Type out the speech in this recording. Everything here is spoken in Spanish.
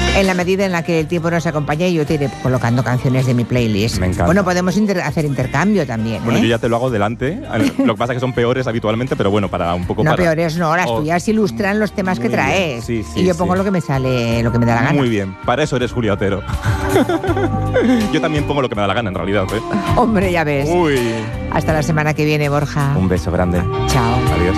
En la medida en la que el tiempo nos acompañe, yo te iré colocando canciones de mi playlist. Me encanta. Bueno, podemos hacer intercambio también, Bueno, yo ya te lo hago delante. Lo que pasa es que son peores habitualmente, pero bueno, para un poco No, para... peores no, las tuyas ilustran los temas que muy bien. traes. Sí, y yo pongo lo que me sale, lo que me da la gana. Muy bien, para eso eres Julia Otero. Yo también pongo lo que me da la gana, en realidad, ¿eh? Hombre, ya ves. Uy. Hasta la semana que viene, Borja. Un beso grande. Chao. Adiós.